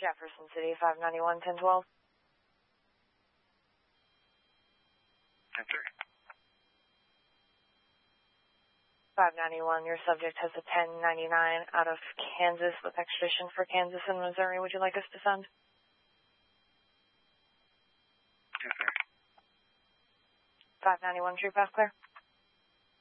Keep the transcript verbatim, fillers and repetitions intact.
Jefferson City, five ninety-one, ten twelve. Enter. five ninety-one, your subject has a ten ninety-nine out of Kansas with extradition for Kansas and Missouri. Would you like us to send? Enter. five ninety-one, true pass clear.